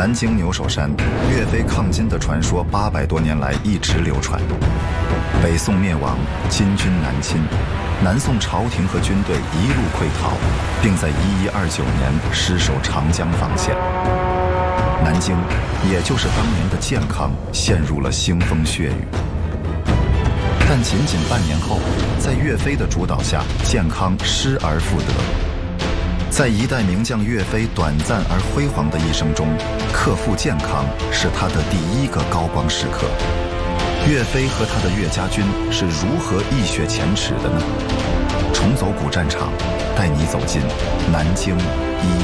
南京牛首山，岳飞抗金的传说800多年来一直流传。北宋灭亡，金军南侵，南宋朝廷和军队一路溃逃，并在1129年失守长江防线。南京，也就是当年的健康，陷入了腥风血雨。但仅仅半年后，在岳飞的主导下，健康失而复得。在一代名将岳飞短暂而辉煌的一生中，克复健康是他的第一个高光时刻。岳飞和他的岳家军是如何一雪前耻的呢？重走古战场，带你走进南京